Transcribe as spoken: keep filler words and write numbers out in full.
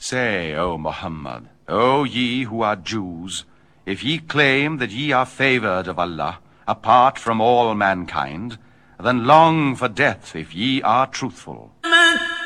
Say, O Muhammad, O ye who are Jews, if ye claim that ye are favored of Allah, apart from all mankind, then long for death if ye are truthful.